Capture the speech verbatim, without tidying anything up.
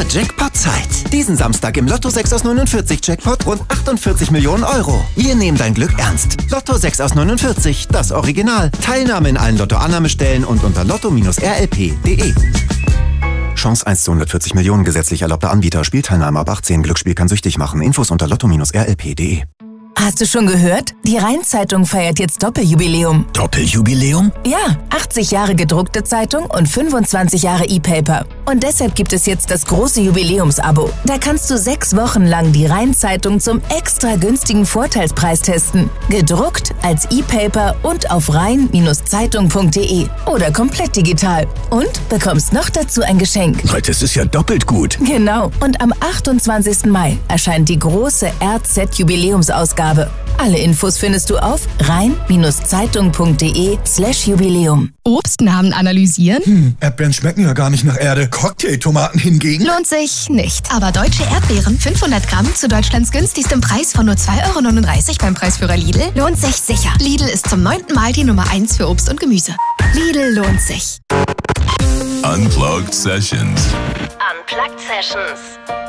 Jackpot-Zeit. Diesen Samstag im Lotto sechs aus neunundvierzig Jackpot rund achtundvierzig Millionen Euro. Wir nehmen dein Glück ernst. Lotto sechs aus neunundvierzig, das Original. Teilnahme in allen Lotto-Annahmestellen und unter lotto R L P punkt de. Chance eins zu hundertvierzig Millionen, gesetzlich erlaubter Anbieter. Spielteilnahme ab achtzehn. Glücksspiel kann süchtig machen. Infos unter lotto R L P punkt de. Hast du schon gehört? Die Rhein-Zeitung feiert jetzt Doppeljubiläum. Doppeljubiläum? Ja, achtzig Jahre gedruckte Zeitung und fünfundzwanzig Jahre E-Paper. Und deshalb gibt es jetzt das große Jubiläumsabo. Da kannst du sechs Wochen lang die Rhein-Zeitung zum extra günstigen Vorteilspreis testen. Gedruckt, als E-Paper und auf rhein Zeitung punkt de oder komplett digital. Und bekommst noch dazu ein Geschenk. Das ist ja doppelt gut. Genau. Und am achtundzwanzigsten Mai erscheint die große R Z-Jubiläumsausgabe. Alle Infos findest du auf rhein Zeitung punkt de slash Jubiläum. Obstnamen analysieren? Hm, Erdbeeren schmecken ja gar nicht nach Erde. Cocktailtomaten hingegen? Lohnt sich nicht. Aber deutsche Erdbeeren, fünfhundert Gramm zu Deutschlands günstigstem Preis von nur zwei Euro neununddreißig beim Preisführer Lidl, lohnt sich sicher. Lidl ist zum neunten Mal die Nummer eins für Obst und Gemüse. Lidl lohnt sich. Unplugged Sessions. Unplugged Sessions.